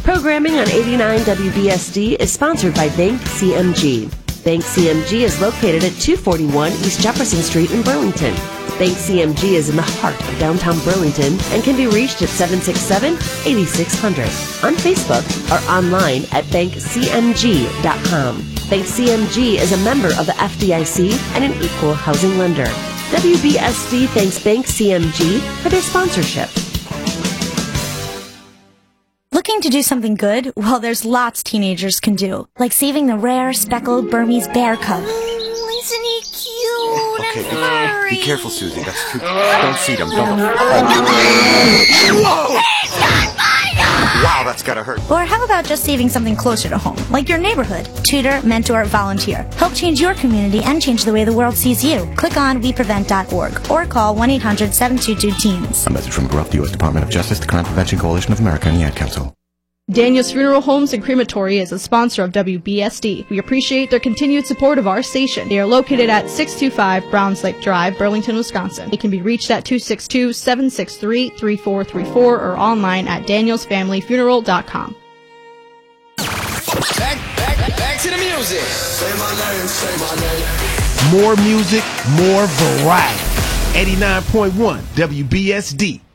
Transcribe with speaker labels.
Speaker 1: Programming on 89 WBSD is sponsored by Bank CMG. Bank CMG is located at 241 East Jefferson Street in Burlington. Bank CMG is in the heart of downtown Burlington and can be reached at 767-8600 on Facebook or online at bankcmg.com. Bank CMG is a member of the FDIC and an equal housing lender. WBSD thanks Bank CMG for their sponsorship.
Speaker 2: Looking to do something good? Well, there's lots teenagers can do, like saving the rare speckled Burmese bear cub.
Speaker 3: Isn't he cute
Speaker 4: Okay,
Speaker 3: and furry?
Speaker 4: be careful, Susie. That's too... Don't feed him. Don't... Whoa! Wow, that's gotta hurt.
Speaker 2: Or how about just saving something closer to home, like your neighborhood? Tutor, mentor, volunteer. Help change your community and change the way the world sees you. Click on weprevent.org or call 1-800-722-TEENS.
Speaker 4: A message from GRUF, the U.S. Department of Justice, the Crime Prevention Coalition of America, and the Ad Council.
Speaker 5: Daniel's Funeral Homes and Crematory is a sponsor of WBSD. We appreciate their continued support of our station. They are located at 625 Browns Lake Drive, Burlington, Wisconsin. They can be reached at 262-763-3434 or online at danielsfamilyfuneral.com.
Speaker 6: Back to the music.
Speaker 7: Say my name, say my name.
Speaker 8: More music, more variety. 89.1 WBSD.